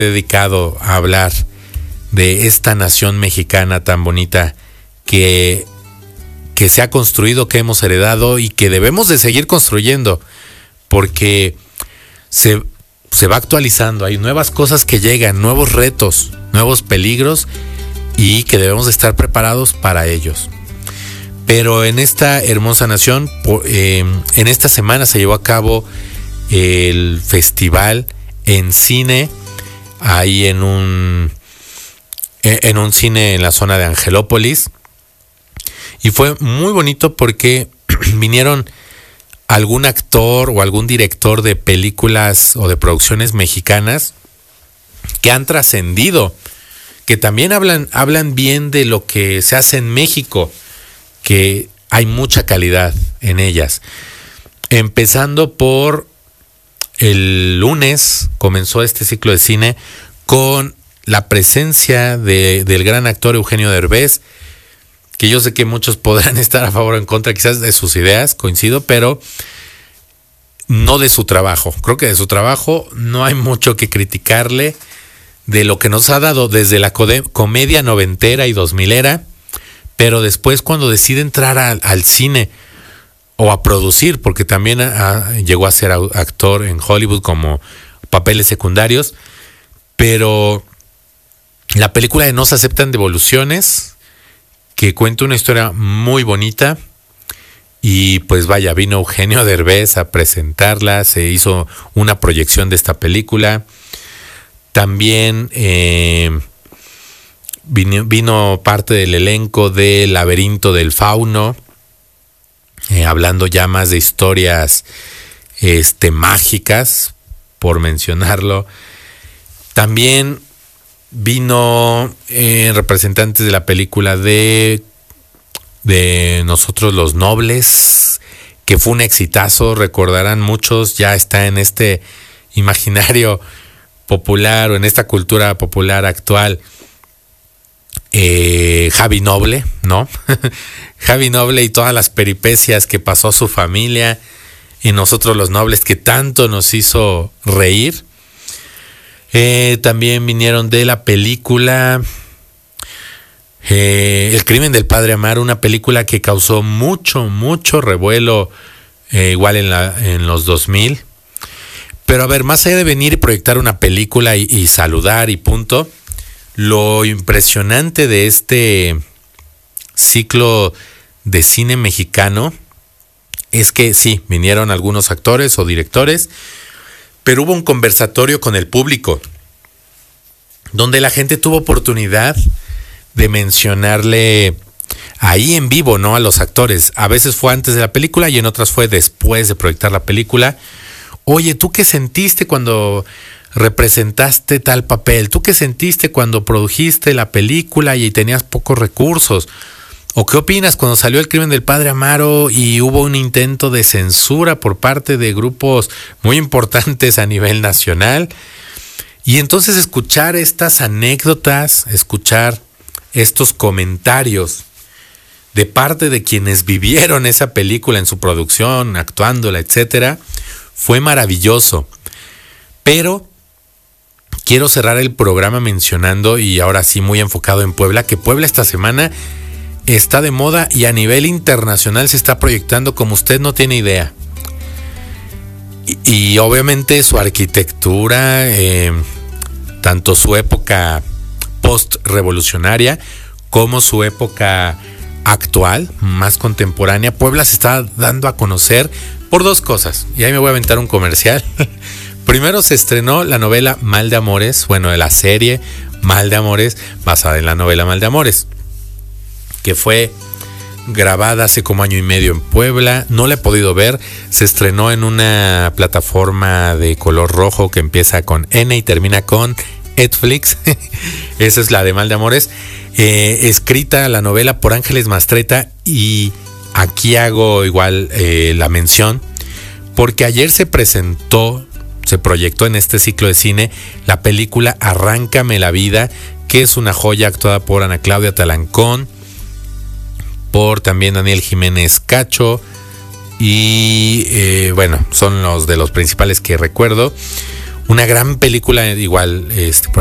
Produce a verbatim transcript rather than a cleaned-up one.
dedicado a hablar de esta nación mexicana tan bonita que, que se ha construido, que hemos heredado y que debemos de seguir construyendo, porque se, se va actualizando, hay nuevas cosas que llegan, nuevos retos, nuevos peligros, y que debemos de estar preparados para ellos. Pero en esta hermosa nación, eh, en esta semana se llevó a cabo el festival en cine, ahí en un, en un cine en la zona de Angelópolis, y fue muy bonito porque vinieron algún actor o algún director de películas o de producciones mexicanas que han trascendido, que también hablan, hablan bien de lo que se hace en México, que hay mucha calidad en ellas. Empezando por el lunes, comenzó este ciclo de cine con la presencia de, del gran actor Eugenio Derbez, que yo sé que muchos podrán estar a favor o en contra quizás de sus ideas, coincido, pero no de su trabajo. Creo que de su trabajo no hay mucho que criticarle, de lo que nos ha dado desde la code- comedia noventera y dos milera, pero después cuando decide entrar a, al cine o a producir, porque también a, a, llegó a ser actor en Hollywood como papeles secundarios, pero la película de No se aceptan devoluciones, que cuenta una historia muy bonita, y pues vaya, vino Eugenio Derbez a presentarla, se hizo una proyección de esta película. También eh, vino, vino parte del elenco de Laberinto del Fauno, eh, hablando ya más de historias este, mágicas, por mencionarlo. También vino eh, representantes de la película de, de Nosotros los Nobles, que fue un exitazo, recordarán muchos, ya está en este imaginario popular o en esta cultura popular actual, eh, Javi Noble, ¿no? Javi Noble y todas las peripecias que pasó su familia y Nosotros los Nobles, que tanto nos hizo reír. Eh, también vinieron de la película eh, El crimen del padre Amaro, una película que causó mucho, mucho revuelo, eh, igual en, la, en los dos mil. Pero a ver, más allá de venir y proyectar una película y, y saludar y punto, lo impresionante de este ciclo de cine mexicano es que sí, vinieron algunos actores o directores, pero hubo un conversatorio con el público, donde la gente tuvo oportunidad de mencionarle ahí en vivo, ¿no?, a los actores. A veces fue antes de la película y en otras fue después de proyectar la película. Oye, ¿tú qué sentiste cuando representaste tal papel? ¿Tú qué sentiste cuando produjiste la película y tenías pocos recursos? ¿O qué opinas cuando salió El crimen del padre Amaro y hubo un intento de censura por parte de grupos muy importantes a nivel nacional? Y entonces escuchar estas anécdotas, escuchar estos comentarios de parte de quienes vivieron esa película en su producción, actuándola, etcétera, fue maravilloso. Pero quiero cerrar el programa mencionando, y ahora sí muy enfocado en Puebla, que Puebla esta semana está de moda y a nivel internacional se está proyectando como usted no tiene idea. Y, y obviamente su arquitectura, eh, tanto su época post-revolucionaria como su época actual, más contemporánea, Puebla se está dando a conocer por dos cosas. Y ahí me voy a aventar un comercial. Primero se estrenó la novela Mal de Amores, bueno, de la serie Mal de Amores, basada en la novela Mal de Amores, que fue grabada hace como año y medio en Puebla. No la he podido ver. Se estrenó en una plataforma de color rojo que empieza con N y termina con Netflix. Esa es la de Mal de Amores. Eh, escrita la novela por Ángeles Mastretta, y aquí hago igual eh, la mención, porque ayer se presentó, se proyectó en este ciclo de cine la película Arráncame la vida, que es una joya actuada por Ana Claudia Talancón, por también Daniel Jiménez Cacho, y eh, bueno, son los de los principales que recuerdo. una gran película igual, este,